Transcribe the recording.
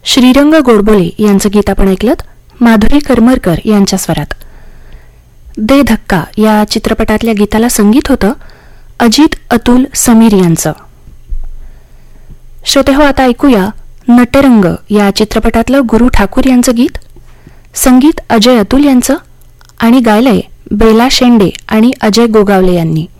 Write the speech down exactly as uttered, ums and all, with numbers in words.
श्रीरंग गोडबोले यांचं गीत आपण ऐकलं माधुरी करमरकर यांच्या स्वरात. दे धक्का या चित्रपटातल्या गीताला संगीत होतं अजित अतुल समीर यांचं. श्रोते हो, आता ऐकूया नटरंग या चित्रपटातलं गुरु ठाकूर यांचं गीत. संगीत अजय अतुल यांचं आणि गायलंय बेला शेंडे आणि अजय गोगावले यांनी.